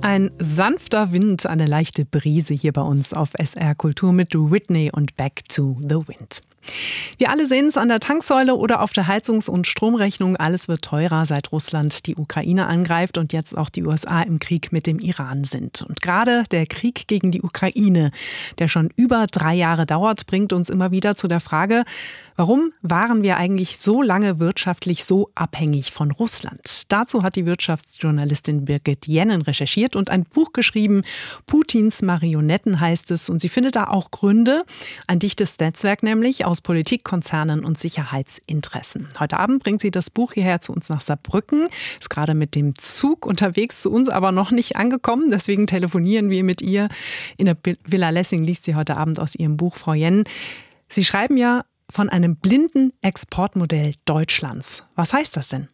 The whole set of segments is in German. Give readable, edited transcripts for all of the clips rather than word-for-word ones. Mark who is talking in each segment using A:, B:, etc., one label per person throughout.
A: Ein sanfter Wind, eine leichte Brise hier bei uns auf SR Kultur mit Whitney und Back to the Wind. Wir alle sehen es an der Tanksäule oder auf der Heizungs- und Stromrechnung. Alles wird teurer, seit Russland die Ukraine angreift und jetzt auch die USA im Krieg mit dem Iran sind. Und gerade der Krieg gegen die Ukraine, der schon über 3 Jahre dauert, bringt uns immer wieder zu der Frage, warum waren wir eigentlich so lange wirtschaftlich so abhängig von Russland? Dazu hat die Wirtschaftsjournalistin Birgit Jennen recherchiert und ein Buch geschrieben. Putins Marionetten heißt es. Und sie findet da auch Gründe, ein dichtes Netzwerk nämlich aus Politik, Konzernen und Sicherheitsinteressen. Heute Abend bringt sie das Buch hierher zu uns nach Saarbrücken. Ist gerade mit dem Zug unterwegs, zu uns aber noch nicht angekommen. Deswegen telefonieren wir mit ihr. In der Villa Lessing liest sie heute Abend aus ihrem Buch. Frau Jennen, Sie schreiben ja von einem blinden Exportmodell Deutschlands. Was heißt das denn?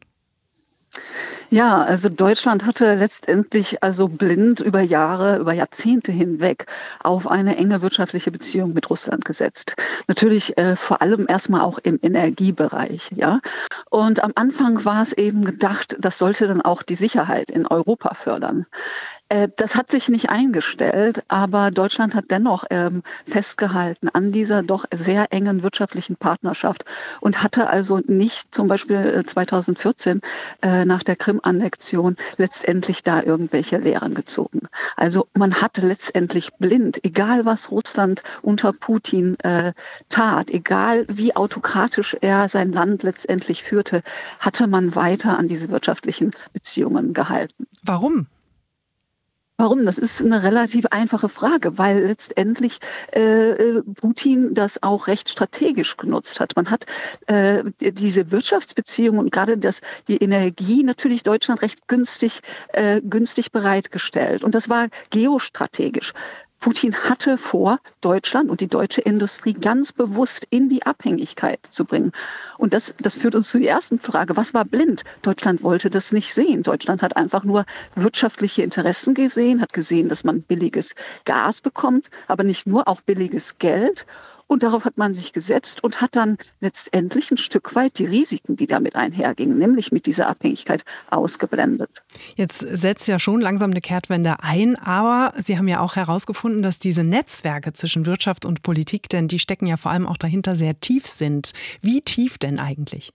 B: Ja, also Deutschland hatte letztendlich also blind über Jahre, über Jahrzehnte hinweg auf eine enge wirtschaftliche Beziehung mit Russland gesetzt. Natürlich vor allem erstmal auch im Energiebereich, ja. Und am Anfang war es eben gedacht, das sollte dann auch die Sicherheit in Europa fördern. Das hat sich nicht eingestellt, aber Deutschland hat dennoch festgehalten an dieser doch sehr engen wirtschaftlichen Partnerschaft und hatte also nicht zum Beispiel 2014 nach der Krim-Annexion letztendlich da irgendwelche Lehren gezogen. Also man hatte letztendlich blind, egal was Russland unter Putin tat, egal wie autokratisch er sein Land letztendlich führte, hatte man weiter an diese wirtschaftlichen Beziehungen gehalten.
A: Warum?
B: Warum? Das ist eine relativ einfache Frage, weil letztendlich Putin das auch recht strategisch genutzt hat. Man hat diese Wirtschaftsbeziehungen und gerade die Energie natürlich Deutschland recht günstig bereitgestellt. Und das war geostrategisch. Putin hatte vor, Deutschland und die deutsche Industrie ganz bewusst in die Abhängigkeit zu bringen. Und das führt uns zu der ersten Frage. Was war blind? Deutschland wollte das nicht sehen. Deutschland hat einfach nur wirtschaftliche Interessen gesehen, hat gesehen, dass man billiges Gas bekommt, aber nicht nur, auch billiges Geld. Und darauf hat man sich gesetzt und hat dann letztendlich ein Stück weit die Risiken, die damit einhergingen, nämlich mit dieser Abhängigkeit, ausgeblendet.
A: Jetzt setzt ja schon langsam eine Kehrtwende ein, aber Sie haben ja auch herausgefunden, dass diese Netzwerke zwischen Wirtschaft und Politik, denn die stecken ja vor allem auch dahinter, sehr tief sind. Wie tief denn eigentlich?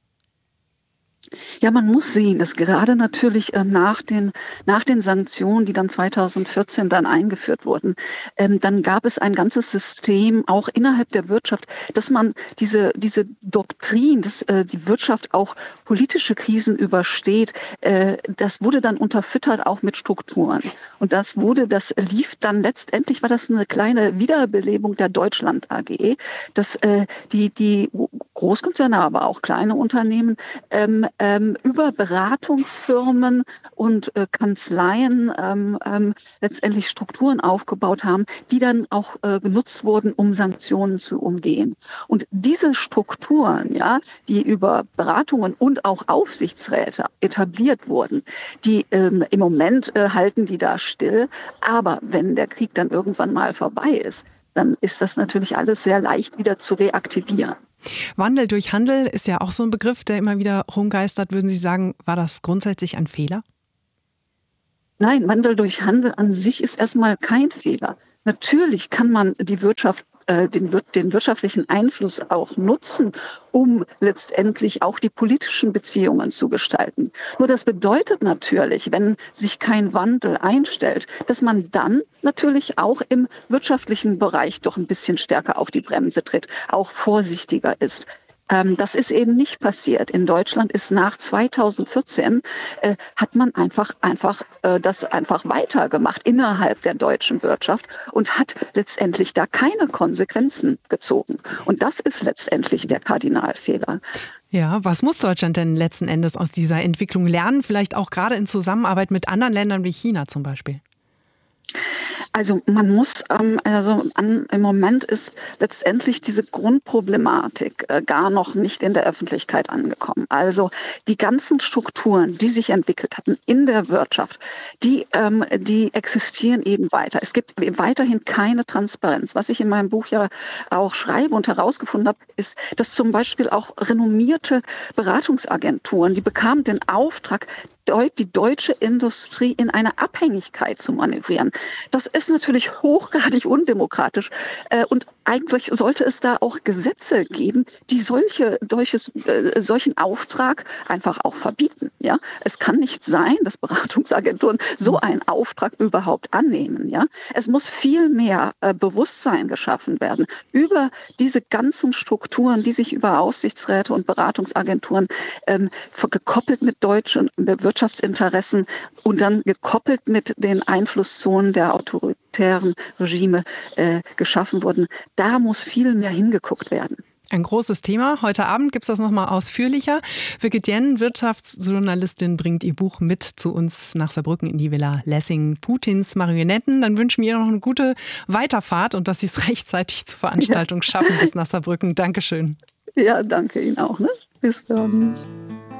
B: Ja, man muss sehen, dass gerade natürlich nach den Sanktionen, die dann 2014 dann eingeführt wurden, dann gab es ein ganzes System auch innerhalb der Wirtschaft, dass man diese Doktrin, dass die Wirtschaft auch politische Krisen übersteht, das wurde dann unterfüttert auch mit Strukturen. Und das lief dann letztendlich, war das eine kleine Wiederbelebung der Deutschland AG, dass die Großkonzerne, aber auch kleine Unternehmen über Beratungsfirmen und Kanzleien letztendlich Strukturen aufgebaut haben, die dann auch genutzt wurden, um Sanktionen zu umgehen. Und diese Strukturen, ja, die über Beratungen und auch Aufsichtsräte etabliert wurden, die im Moment halten die da still. Aber wenn der Krieg dann irgendwann mal vorbei ist, dann ist das natürlich alles sehr leicht wieder zu reaktivieren.
A: Wandel durch Handel ist ja auch so ein Begriff, der immer wieder rumgeistert. Würden Sie sagen, war das grundsätzlich ein Fehler?
B: Nein, Wandel durch Handel an sich ist erstmal kein Fehler. Natürlich kann man die Wirtschaft, den wirtschaftlichen Einfluss auch nutzen, um letztendlich auch die politischen Beziehungen zu gestalten. Nur das bedeutet natürlich, wenn sich kein Wandel einstellt, dass man dann natürlich auch im wirtschaftlichen Bereich doch ein bisschen stärker auf die Bremse tritt, auch vorsichtiger ist. Das ist eben nicht passiert. In Deutschland ist nach 2014 hat man das einfach weitergemacht innerhalb der deutschen Wirtschaft und hat letztendlich da keine Konsequenzen gezogen. Und das ist letztendlich der Kardinalfehler.
A: Ja, was muss Deutschland denn letzten Endes aus dieser Entwicklung lernen? Vielleicht auch gerade in Zusammenarbeit mit anderen Ländern wie China zum Beispiel?
B: Also man muss, im Moment ist letztendlich diese Grundproblematik gar noch nicht in der Öffentlichkeit angekommen. Also die ganzen Strukturen, die sich entwickelt hatten in der Wirtschaft, die existieren eben weiter. Es gibt weiterhin keine Transparenz. Was ich in meinem Buch ja auch schreibe und herausgefunden habe, ist, dass zum Beispiel auch renommierte Beratungsagenturen, die bekamen den Auftrag, die deutsche Industrie in eine Abhängigkeit zu manövrieren. Das ist natürlich hochgradig undemokratisch. Und eigentlich sollte es da auch Gesetze geben, die solchen Auftrag einfach auch verbieten. Ja? Es kann nicht sein, dass Beratungsagenturen so einen Auftrag überhaupt annehmen. Ja? Es muss viel mehr Bewusstsein geschaffen werden über diese ganzen Strukturen, die sich über Aufsichtsräte und Beratungsagenturen gekoppelt mit deutschen Wirtschaftsinteressen und dann gekoppelt mit den Einflusszonen der autoritären Regime geschaffen wurden. Da muss viel mehr hingeguckt werden.
A: Ein großes Thema. Heute Abend gibt es das nochmal ausführlicher. Birgit Jenn, Wirtschaftsjournalistin, bringt ihr Buch mit zu uns nach Saarbrücken in die Villa Lessing, Putins Marionetten. Dann wünschen wir ihr noch eine gute Weiterfahrt und dass Sie es rechtzeitig zur Veranstaltung schaffen bis nach Saarbrücken. Dankeschön.
B: Ja, danke Ihnen auch. Ne? Bis dann.